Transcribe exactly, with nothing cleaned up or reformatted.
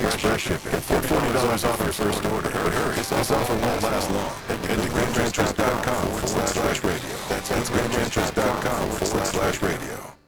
express shipping. Get forty dollars off your first order. But hurry, this offer won't last long. Head to green ranchers dot com forward slash radio. That's green ranchers dot com forward slash radio.